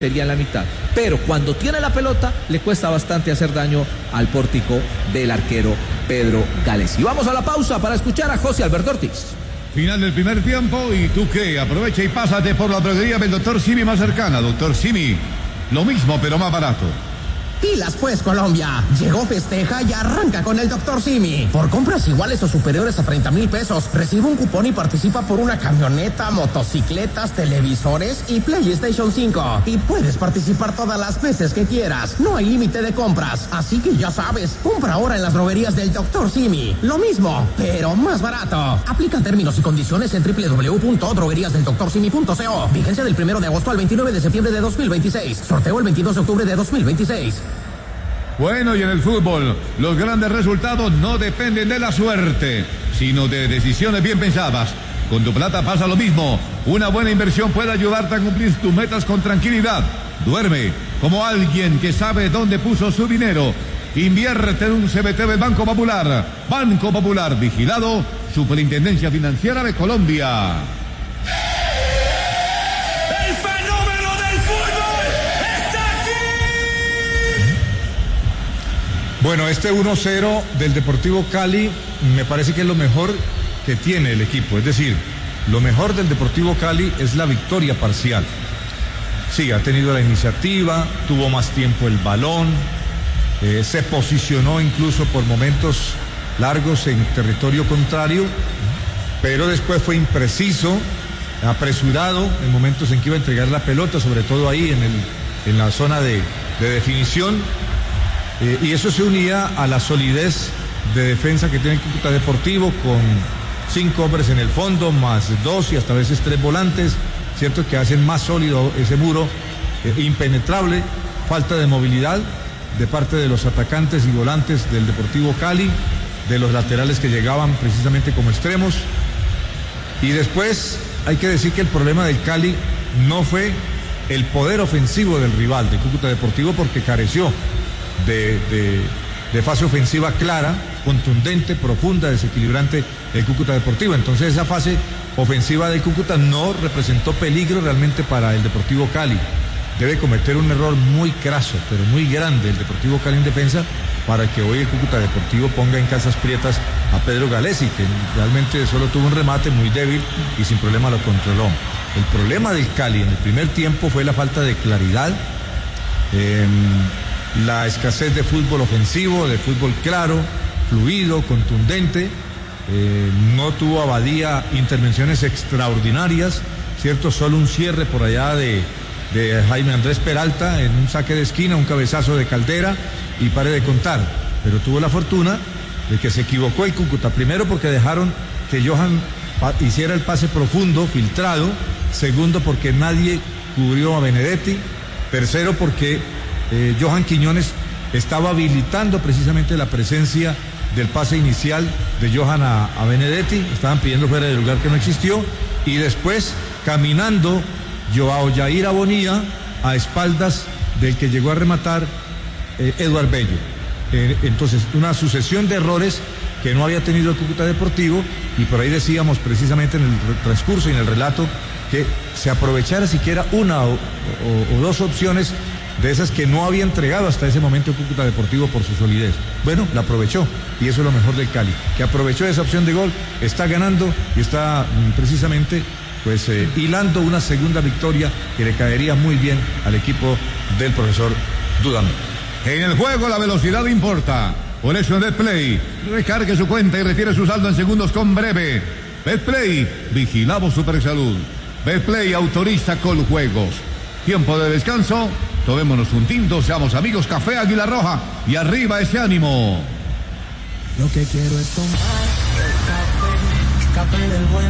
sería en la mitad, pero cuando tiene la pelota le cuesta bastante hacer daño al pórtico del arquero Pedro Gales. Y vamos a la pausa para escuchar a José Alberto Ortiz. Final del primer tiempo, ¿y tú qué? Aprovecha y pásate por la droguería del Dr. Simi más cercana. Dr. Simi, lo mismo pero más barato. Pilas pues, Colombia. Llegó, festeja y arranca con el Dr. Simi. Por compras iguales o superiores a 30,000 pesos, recibe un cupón y participa por una camioneta, motocicletas, televisores y PlayStation 5. Y puedes participar todas las veces que quieras. No hay límite de compras. Así que ya sabes, compra ahora en las droguerías del Dr. Simi. Lo mismo, pero más barato. Aplica términos y condiciones en www.drogueríasdeldoctorsimi.co. Vigencia del 1 de agosto al 29 de septiembre de 2026. Sorteo el 22 de octubre de 2026. Bueno, y en el fútbol, los grandes resultados no dependen de la suerte, sino de decisiones bien pensadas. Con tu plata pasa lo mismo. Una buena inversión puede ayudarte a cumplir tus metas con tranquilidad. Duerme como alguien que sabe dónde puso su dinero. Invierte en un CBT del Banco Popular. Banco Popular, vigilado, Superintendencia Financiera de Colombia. Bueno, este 1-0 del Deportivo Cali me parece que es lo mejor que tiene el equipo. Es decir, lo mejor del Deportivo Cali es la victoria parcial. Sí, ha tenido la iniciativa, tuvo más tiempo el balón, se posicionó incluso por momentos largos en territorio contrario, pero después fue impreciso, apresurado en momentos en que iba a entregar la pelota, sobre todo ahí en la zona de definición. Y eso se unía a la solidez de defensa que tiene el Cúcuta Deportivo, con 5 hombres en el fondo, más 2 y hasta a veces 3 volantes, cierto, que hacen más sólido ese muro, impenetrable. Falta de movilidad de parte de los atacantes y volantes del Deportivo Cali, de los laterales que llegaban precisamente como extremos. Y después hay que decir que el problema del Cali no fue el poder ofensivo del rival, de Cúcuta Deportivo, porque careció de fase ofensiva clara, contundente, profunda, desequilibrante el Cúcuta Deportivo. Entonces esa fase ofensiva del Cúcuta no representó peligro realmente para el Deportivo Cali. Debe cometer un error muy craso, pero muy grande el Deportivo Cali en defensa, para que hoy el Cúcuta Deportivo ponga en calzas prietas a Pedro Galesi, que realmente solo tuvo un remate muy débil y sin problema lo controló. El problema del Cali en el primer tiempo fue la falta de claridad, la escasez de fútbol ofensivo, de fútbol claro, fluido, contundente. No tuvo Abadía intervenciones extraordinarias, ¿cierto? Solo un cierre por allá de Jaime Andrés Peralta en un saque de esquina, un cabezazo de Caldera y pare de contar. Pero tuvo la fortuna de que se equivocó el Cúcuta, primero porque dejaron que Johan hiciera el pase profundo, filtrado. Segundo, porque nadie cubrió a Benedetti. Tercero, porque Johan Quiñones estaba habilitando precisamente la presencia del pase inicial de Johan a Benedetti. Estaban pidiendo fuera del lugar que no existió. Y después caminando Joao Jair Abonía a espaldas del que llegó a rematar Eduard Bello. Entonces, una sucesión de errores que no había tenido el Cúcuta Deportivo, y por ahí decíamos precisamente en el transcurso y en el relato que se aprovechara siquiera una o dos opciones de esas que no había entregado hasta ese momento el Cúcuta Deportivo por su solidez. Bueno, la aprovechó, y eso es lo mejor del Cali, que aprovechó esa opción de gol, está ganando y está precisamente hilando una segunda victoria que le caería muy bien al equipo del profesor Dudamel. En el juego la velocidad importa. Por eso en Betplay, recargue su cuenta y retire su saldo en segundos con Breve. Betplay, vigilamos Supersalud. Betplay autoriza Coljuegos. Tiempo de descanso, tomémonos un tinto, seamos amigos. Café Águila Roja y arriba ese ánimo. Lo que quiero es tomar café del bueno.